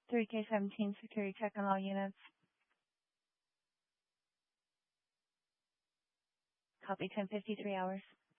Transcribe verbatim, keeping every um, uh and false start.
three K seventeen security check on all units. Copy ten fifty-three hours.